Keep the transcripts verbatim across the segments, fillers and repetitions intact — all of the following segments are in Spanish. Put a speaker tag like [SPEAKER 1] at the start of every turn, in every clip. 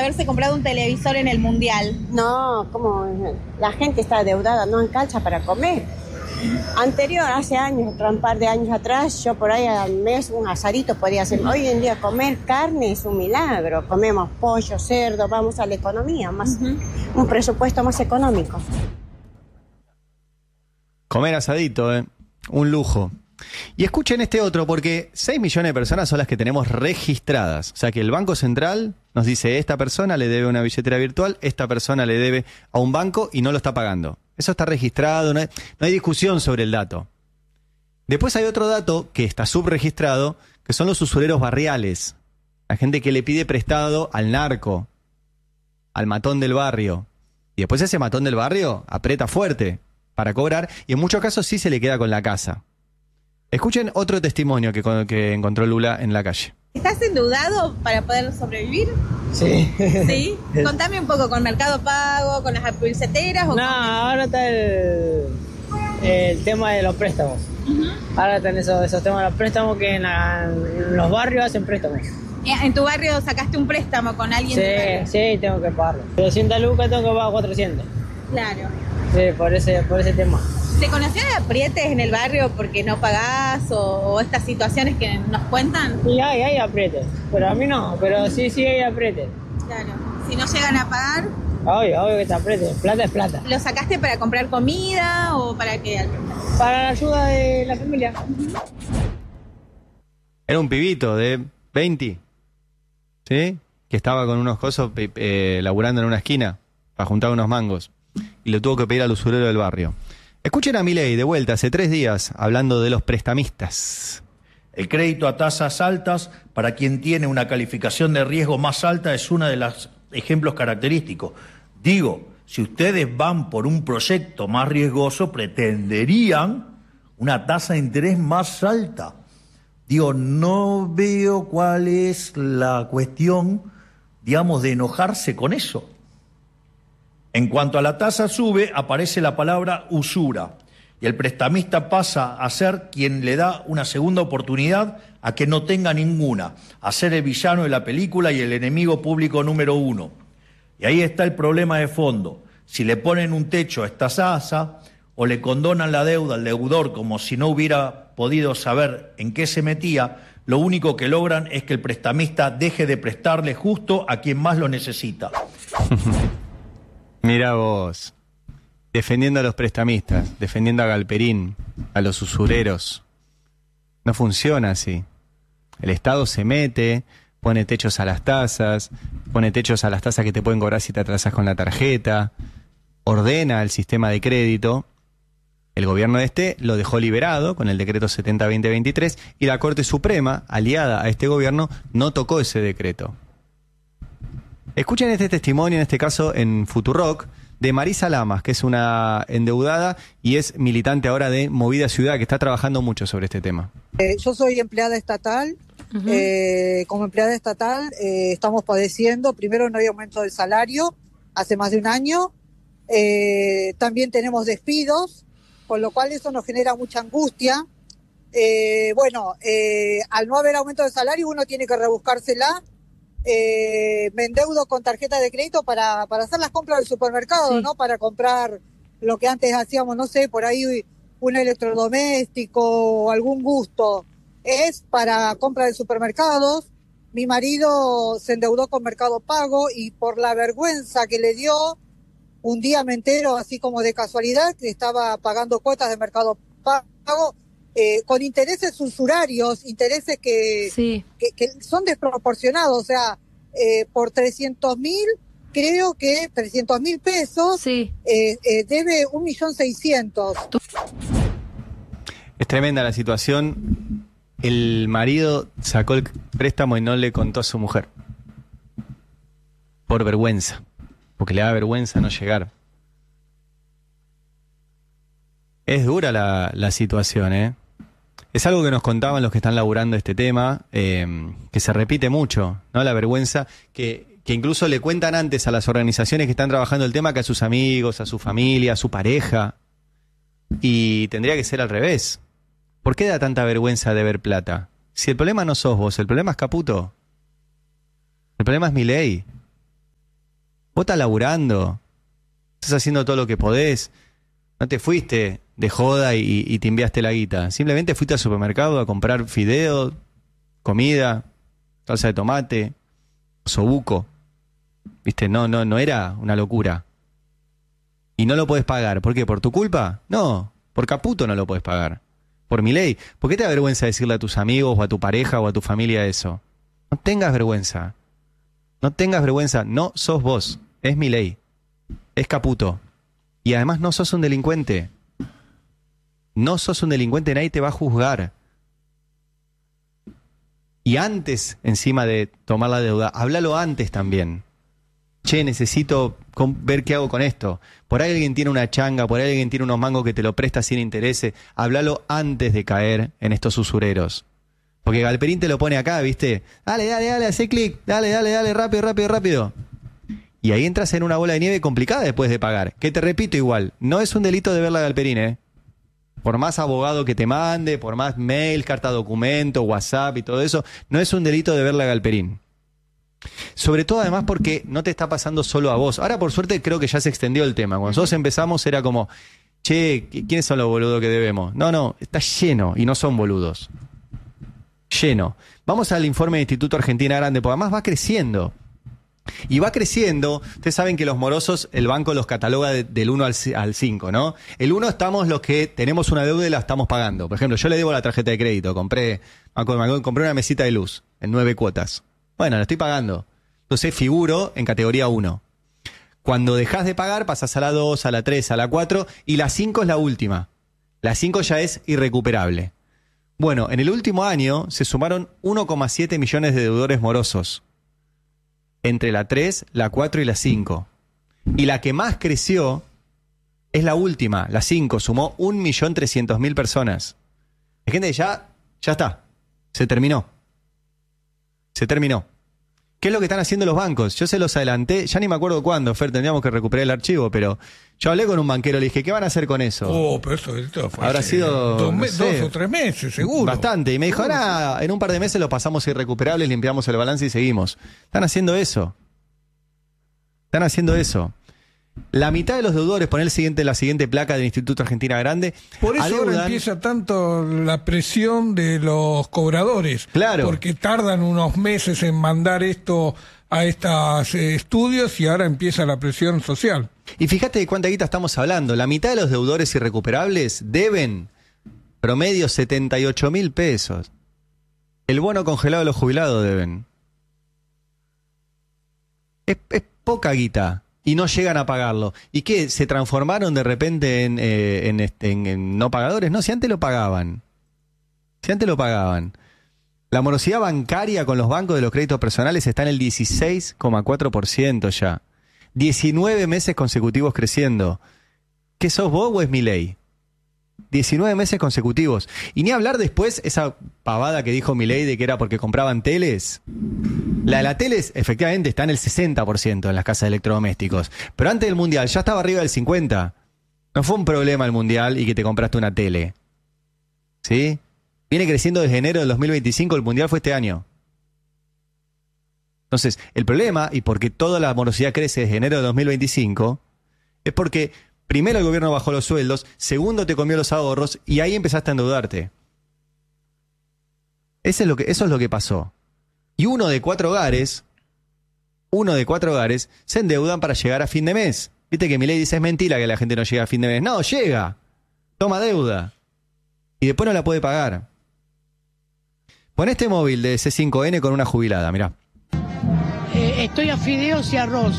[SPEAKER 1] haberse comprado un televisor en el Mundial.
[SPEAKER 2] No, como la gente está adeudada, no alcanza para comer. Anterior, hace años, un par de años atrás, yo por ahí al mes un asadito podía hacer. Hoy en día comer carne es un milagro. Comemos pollo, cerdo, vamos a la economía, más uh-huh. un presupuesto más económico.
[SPEAKER 3] Comer asadito, ¿eh? Un lujo. Y escuchen este otro, porque seis millones de personas son las que tenemos registradas. O sea que el Banco Central nos dice, esta persona le debe una billetera virtual, esta persona le debe a un banco y no lo está pagando. Eso está registrado, no hay, no hay discusión sobre el dato. Después hay otro dato que está subregistrado, que son los usureros barriales. La gente que le pide prestado al narco, al matón del barrio. Y después ese matón del barrio aprieta fuerte para cobrar y en muchos casos sí se le queda con la casa. Escuchen otro testimonio que, que encontró Lula en la calle.
[SPEAKER 1] ¿Estás endeudado para poder sobrevivir?
[SPEAKER 4] Sí.
[SPEAKER 1] ¿Sí? Contame un poco, ¿con Mercado Pago, con las pulseteras? O
[SPEAKER 4] no,
[SPEAKER 1] con...
[SPEAKER 4] ahora está el, el tema de los préstamos. Uh-huh. Ahora están esos, esos temas de los préstamos que en, la, en los barrios hacen préstamos.
[SPEAKER 1] ¿En tu barrio sacaste un préstamo con alguien?
[SPEAKER 4] Sí, sí, tengo que pagarlo. doscientas lucas tengo que pagar cuatrocientas.
[SPEAKER 1] Claro.
[SPEAKER 4] Sí, por ese, por ese tema.
[SPEAKER 1] ¿Se conoció de aprietes en el barrio porque no pagás o, o estas situaciones que nos cuentan?
[SPEAKER 4] Sí, hay, hay aprietes, pero a mí no, pero sí, sí hay aprietes.
[SPEAKER 1] Claro, si no llegan a pagar...
[SPEAKER 4] Obvio, obvio que te aprietes, plata es plata.
[SPEAKER 1] ¿Lo sacaste para comprar comida o para qué?
[SPEAKER 4] Para la ayuda de la familia.
[SPEAKER 3] Era un pibito de veinte, ¿sí? Que estaba con unos cosos eh, laburando en una esquina para juntar unos mangos y lo tuvo que pedir al usurero del barrio. Escuchen a Milei de vuelta hace tres días hablando de los prestamistas.
[SPEAKER 5] El crédito a tasas altas para quien tiene una calificación de riesgo más alta es uno de los ejemplos característicos. Digo, si ustedes van por un proyecto más riesgoso, pretenderían una tasa de interés más alta. Digo, no veo cuál es la cuestión, digamos, de enojarse con eso. En cuanto a la tasa sube, aparece la palabra usura y el prestamista pasa a ser quien le da una segunda oportunidad a que no tenga ninguna, a ser el villano de la película y el enemigo público número uno. Y ahí está el problema de fondo. Si le ponen un techo a esta tasa o le condonan la deuda al deudor como si no hubiera podido saber en qué se metía, lo único que logran es que el prestamista deje de prestarle justo a quien más lo necesita.
[SPEAKER 3] Mira vos, defendiendo a los prestamistas, defendiendo a Galperín, a los usureros. No funciona así. El Estado se mete, pone techos a las tasas, pone techos a las tasas que te pueden cobrar si te atrasas con la tarjeta, ordena el sistema de crédito. El gobierno este lo dejó liberado con el decreto setenta veinte veintitrés y la Corte Suprema, aliada a este gobierno, no tocó ese decreto. Escuchen este testimonio, en este caso en Futurock, de Marisa Lamas, que es una endeudada y es militante ahora de Movida Ciudad, que está trabajando mucho sobre este tema.
[SPEAKER 6] Eh, yo soy empleada estatal. Uh-huh. Eh, como empleada estatal eh, estamos padeciendo, primero no hay aumento del salario hace más de un año, eh, también tenemos despidos, con lo cual eso nos genera mucha angustia. Eh, bueno, eh, al no haber aumento de salario uno tiene que rebuscársela. Eh, me endeudo con tarjeta de crédito para, para hacer las compras del supermercado, sí. ¿no? Para comprar lo que antes hacíamos, no sé, por ahí un electrodoméstico o algún gusto. Es para compra de supermercados. Mi marido se endeudó con Mercado Pago y por la vergüenza que le dio, un día me entero, así como de casualidad, que estaba pagando cuotas de Mercado Pago eh, con intereses usurarios, intereses que, sí. que, que son desproporcionados. O sea, eh, por trescientos mil, creo que trescientos mil pesos, sí. eh, eh, debe un millón seiscientos.
[SPEAKER 3] Es tremenda la situación. El marido sacó el préstamo y no le contó a su mujer. Por vergüenza. Porque le da vergüenza no llegar. Es dura la, la situación, ¿eh? Es algo que nos contaban los que están laburando este tema, eh, que se repite mucho, ¿no? La vergüenza que, que incluso le cuentan antes a las organizaciones que están trabajando el tema que a sus amigos, a su familia, a su pareja. Y tendría que ser al revés. ¿Por qué da tanta vergüenza de ver plata? Si el problema no sos vos, el problema es Caputo. El problema es Milei. Vos estás laburando, estás haciendo todo lo que podés. No te fuiste de joda y, y te enviaste la guita. Simplemente fuiste al supermercado a comprar fideos, comida, salsa de tomate, osobuco. ¿Viste? No, no, no era una locura. Y no lo podés pagar. ¿Por qué? ¿Por tu culpa? No, por caputo no lo podés pagar. Por mi ley. ¿Por qué te da vergüenza decirle a tus amigos o a tu pareja o a tu familia eso? No tengas vergüenza. No tengas vergüenza. No sos vos. Es mi ley. Es caputo. Y además no sos un delincuente. No sos un delincuente, nadie te va a juzgar. Y antes, encima de tomar la deuda, háblalo antes también. Che, necesito ver qué hago con esto. Por ahí alguien tiene una changa, por ahí alguien tiene unos mangos que te lo presta sin interés. Háblalo antes de caer en estos usureros. Porque Galperín te lo pone acá, ¿viste? Dale, dale, dale, hace clic. Dale, dale, dale, rápido, rápido, rápido. Y ahí entras en una bola de nieve complicada después de pagar. Que te repito igual, no es un delito de ver la Galperín, ¿eh? Por más abogado que te mande, por más mail, carta documento, WhatsApp y todo eso, no es un delito de ver la Galperín. Sobre todo además porque no te está pasando solo a vos. Ahora por suerte creo que ya se extendió el tema. Cuando nosotros empezamos era como, che, ¿quiénes son los boludos que debemos? No, no, está lleno y no son boludos. Lleno. Vamos al informe del Instituto Argentina Grande, porque además va creciendo. Y va creciendo. Ustedes saben que los morosos, el banco los cataloga de, del uno al cinco, ¿no? El uno estamos los que tenemos una deuda y la estamos pagando. Por ejemplo, yo le debo la tarjeta de crédito. Compré, compré una mesita de luz en nueve cuotas. Bueno, la estoy pagando. Entonces figuro en categoría uno. Cuando dejas de pagar, pasas a la dos, a la tres, a la cuatro y la cinco es la última. La cinco ya es irrecuperable. Bueno, en el último año se sumaron uno coma siete millones de deudores morosos. Entre la tres, la cuatro y la cinco. Y la que más creció es la última, la cinco. Sumó un millón trescientos mil personas. Hay gente que ya, ya está. Se terminó. Se terminó. ¿Qué es lo que están haciendo los bancos? Yo se los adelanté, ya ni me acuerdo cuándo, Fer, tendríamos que recuperar el archivo, pero yo hablé con un banquero, le dije, ¿qué van a hacer con eso?
[SPEAKER 7] Oh, pero eso, esto fue
[SPEAKER 3] Habrá sido
[SPEAKER 7] dos,
[SPEAKER 3] no
[SPEAKER 7] me,
[SPEAKER 3] sé,
[SPEAKER 7] dos o tres meses, seguro.
[SPEAKER 3] Bastante. Y me dijo, nada, en un par de meses lo pasamos irrecuperables, limpiamos el balance y seguimos. Están haciendo eso. Están haciendo eso. La mitad de los deudores, poner el siguiente, la siguiente placa del Instituto Argentina Grande.
[SPEAKER 7] Por eso
[SPEAKER 3] adeudan...
[SPEAKER 7] ahora empieza tanto la presión de los cobradores.
[SPEAKER 3] Claro.
[SPEAKER 7] Porque tardan unos meses en mandar esto a estos eh, estudios y ahora empieza la presión social.
[SPEAKER 3] Y fíjate de cuánta guita estamos hablando. La mitad de los deudores irrecuperables deben promedio setenta y ocho mil pesos. El bono congelado de los jubilados deben. Es, es poca guita. Y no llegan a pagarlo. ¿Y qué? ¿Se transformaron de repente en, eh, en, este, en, en no pagadores? No, si antes lo pagaban. Si antes lo pagaban. La morosidad bancaria con los bancos de los créditos personales está en el dieciséis coma cuatro por ciento ya. diecinueve meses consecutivos creciendo. ¿Qué sos vos o es mi ley? diecinueve meses consecutivos. Y ni hablar después esa pavada que dijo Milei de que era porque compraban teles. La de la teles efectivamente está en el sesenta por ciento en las casas de electrodomésticos. Pero antes del Mundial ya estaba arriba del cincuenta por ciento. No fue un problema el Mundial y que te compraste una tele. ¿Sí? Viene creciendo desde enero del dos mil veinticinco, el Mundial fue este año. Entonces, el problema, y porque toda la morosidad crece desde enero del dos mil veinticinco, es porque primero el gobierno bajó los sueldos, segundo te comió los ahorros y ahí empezaste a endeudarte. Eso es lo que, eso es lo que pasó. Y uno de cuatro hogares, uno de cuatro hogares se endeudan para llegar a fin de mes. Viste que Milei dice es mentira que la gente no llega a fin de mes. No, llega. Toma deuda. Y después no la puede pagar. Pon este móvil de C cinco N con una jubilada, mirá.
[SPEAKER 8] Eh, estoy a fideos y arroz.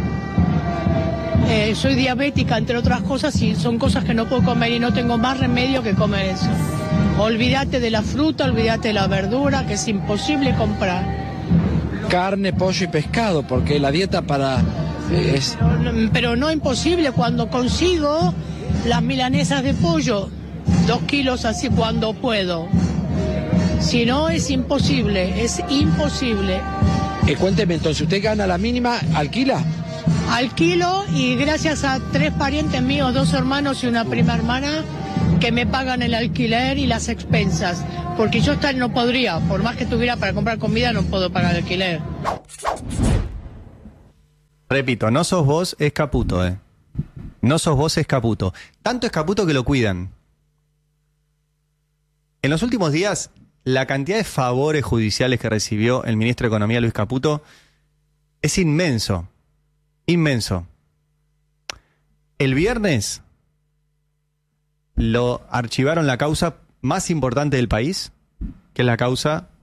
[SPEAKER 8] Eh, soy diabética, entre otras cosas, y son cosas que no puedo comer y no tengo más remedio que comer eso. Olvídate de la fruta, olvídate de la verdura, que es imposible comprar.
[SPEAKER 9] Carne, pollo y pescado, porque la dieta para... Eh, es...
[SPEAKER 8] pero, pero no imposible cuando consigo las milanesas de pollo, dos kilos así cuando puedo. Si no, es imposible, es imposible.
[SPEAKER 9] Eh, cuénteme entonces, ¿usted gana la mínima, alquila?
[SPEAKER 8] Alquilo y gracias a tres parientes míos, dos hermanos y una prima hermana, que me pagan el alquiler y las expensas. Porque yo tal no podría, por más que tuviera para comprar comida, no puedo pagar el alquiler.
[SPEAKER 3] Repito, no sos vos, es Caputo, eh. No sos vos, es Caputo. Tanto es Caputo que lo cuidan. En los últimos días, la cantidad de favores judiciales que recibió el ministro de Economía, Luis Caputo, es inmenso. Inmenso. El viernes lo archivaron la causa más importante del país, que es la causa